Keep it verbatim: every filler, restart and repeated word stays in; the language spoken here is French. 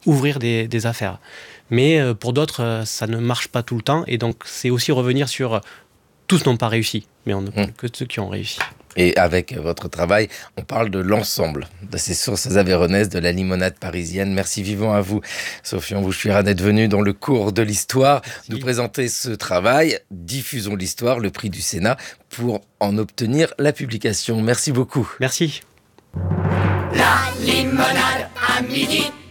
ouvrir des, des affaires. Mais euh, pour d'autres, euh, ça ne marche pas tout le temps. Et donc, c'est aussi revenir sur euh, tous n'ont pas réussi, mais on ne parle mmh. que de ceux qui ont réussi. Et avec votre travail, on parle de l'ensemble de ces sources aveyronaises, de la limonade parisienne. Merci vivement à vous, Sophie Embouchure, d'être venue dans le cours de l'histoire, Merci. nous présenter ce travail. Diffusons l'histoire, le prix du Sénat, pour en obtenir la publication. Merci beaucoup. Merci. La limonade à midi.